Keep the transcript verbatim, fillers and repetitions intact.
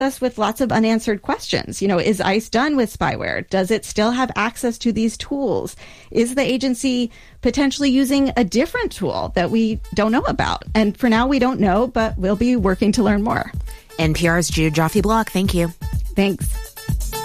us with lots of unanswered questions. You know, is ICE done with spyware? Does it still have access to these tools? Is the agency potentially using a different tool that we don't know about? And for now, we don't know, but we'll be working to learn more. N P R's Jude Joffe-Block, thank you. Thanks.